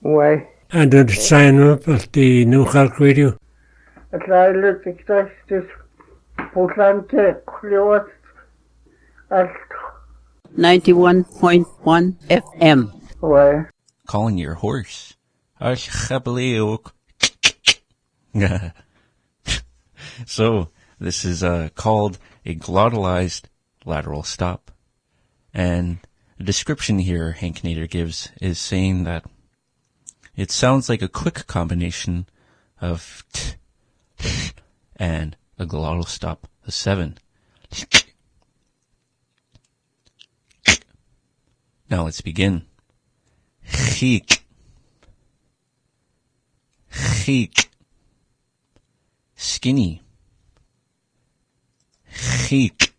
Ouais. And did sign up at the New Cork Radio. At Lyle Texas Portland Close at 91.1 FM. Ouais. Calling your horse. So, this is called a glottalized lateral stop. And the description here Hank Nader gives is saying that it sounds like a quick combination of t and a glottal stop, a 7. Now let's begin. Chic. Chic. Skinny. Chic.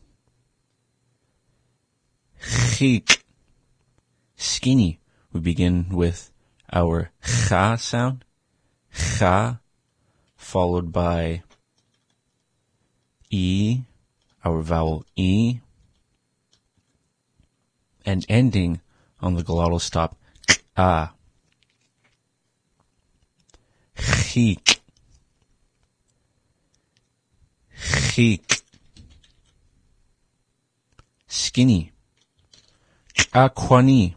Chic. Skinny. We begin with our cha sound. Cha, followed by E, our vowel E, and ending on the glottal stop, ah. Chic. Chic. Skinny. Aquani.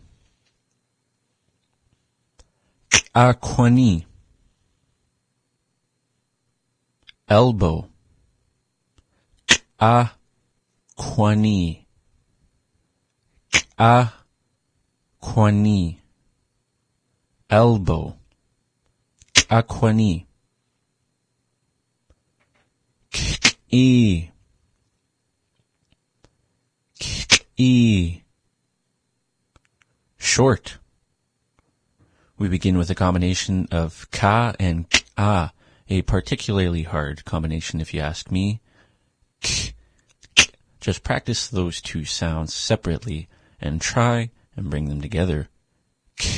Aquani. Elbow. Aquani. Aquani. Elbow. Aquani. E. E. Short. We begin with a combination of ka and a particularly hard combination if you ask me. Just practice those two sounds separately and try and bring them together